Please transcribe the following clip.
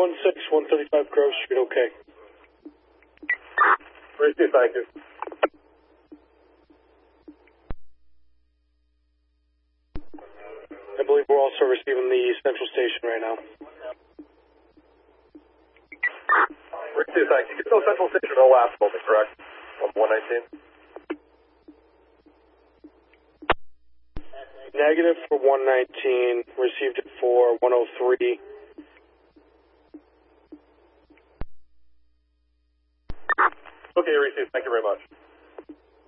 316, 135 Grove Street, okay. Received, thank you. I believe we're also receiving the Central Station right now. Received, thank you. No Central Station, no last building, correct? 119? Negative for 119, received it for 103. Okay, received. Thank you very much.